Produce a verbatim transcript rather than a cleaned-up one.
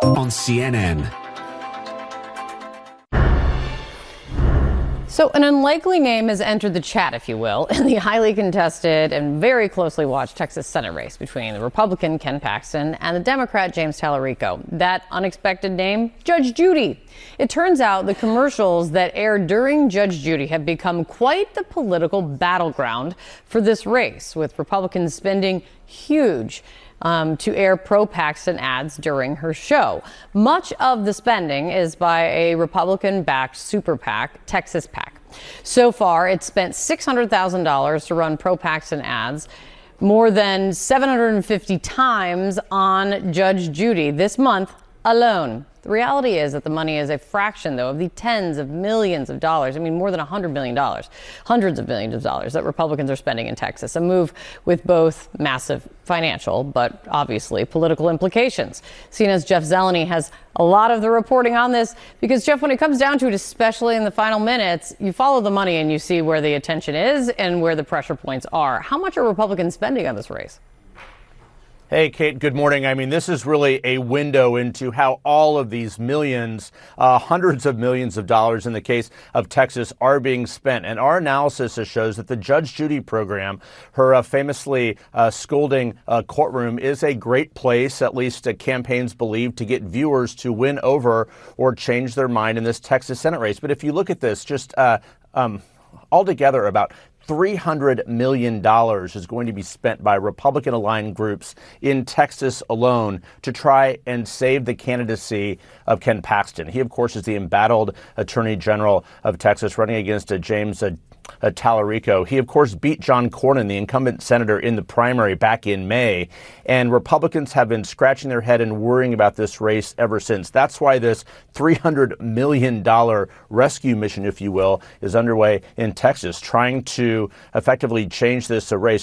on C N N. So an unlikely name has entered the chat, if you will, in the highly contested and very closely watched Texas Senate race between the Republican Ken Paxton and the Democrat James Tallarico. That unexpected name, Judge Judy. It turns out the commercials that aired during Judge Judy have become quite the political battleground for this race, with Republicans spending huge Um, to air pro-Paxton ads during her show. Much of the spending is by a Republican-backed super PAC, Texas PAC. So far, it's spent six hundred thousand dollars to run pro-Paxton ads, more than seven hundred fifty times on Judge Judy this month alone. The reality is that the money is a fraction, though, of the tens of millions of dollars. I mean, more than one hundred million dollars, hundreds of millions of dollars that Republicans are spending in Texas. A move with both massive financial, but obviously political implications. C N N's Jeff Zeleny has a lot of the reporting on this because, Jeff, when it comes down to it, especially in the final minutes, you follow the money and you see where the attention is and where the pressure points are. How much are Republicans spending on this race? Hey, Kate, good morning. I mean, this is really a window into how all of these millions, uh, hundreds of millions of dollars in the case of Texas, are being spent. And our analysis shows that the Judge Judy program, her uh, famously uh, scolding uh, courtroom, is a great place, at least uh, campaigns believe, to get viewers to win over or change their mind in this Texas Senate race. But if you look at this, just uh, um, altogether about three hundred million dollars is going to be spent by Republican-aligned groups in Texas alone to try and save the candidacy of Ken Paxton. He, of course, is the embattled Attorney General of Texas running against uh, James uh, uh, Tallarico. He, of course, beat John Cornyn, the incumbent senator, in the primary back in May. And Republicans have been scratching their head and worrying about this race ever since. That's why this three hundred million dollars rescue mission, if you will, is underway in Texas, trying to effectively change this uh, race.